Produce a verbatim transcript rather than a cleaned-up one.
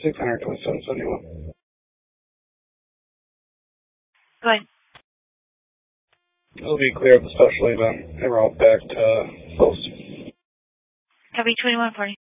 six hundred twenty-seven seventy-one. Go ahead. It'll be clear of the special event. They were all back to post. Copy twenty-one forty.